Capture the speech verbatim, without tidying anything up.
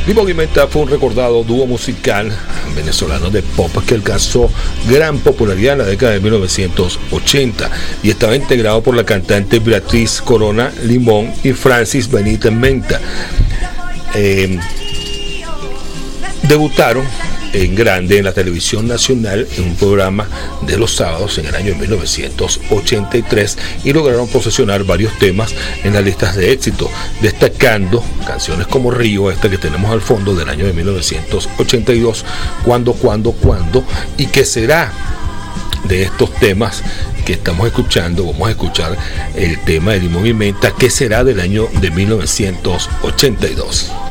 Limón y Menta fue un recordado dúo musical venezolano de pop que alcanzó gran popularidad en la década de mil novecientos ochenta y estaba integrado por la cantante Beatriz Corona Limón y Francis Benítez Menta. Eh, debutaron en grande en la televisión nacional en un programa de los sábados en el año mil novecientos ochenta y tres y lograron posesionar varios temas en las listas de éxito, destacando canciones como Río, esta que tenemos al fondo del año de mil novecientos ochenta y dos, Cuando, Cuando, Cuando, y que será de estos temas que estamos escuchando. Vamos a escuchar el tema de Limón y Menta, que será del año de mil novecientos ochenta y dos.